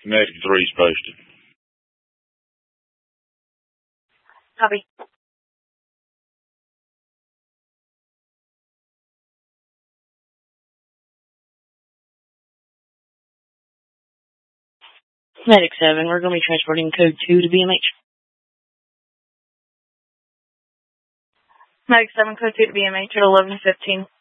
Medic 3's posted. Copy. Medic 7, we're going to be transporting code 2 to BMH. Medic 7, code 2 to BMH at 11:15.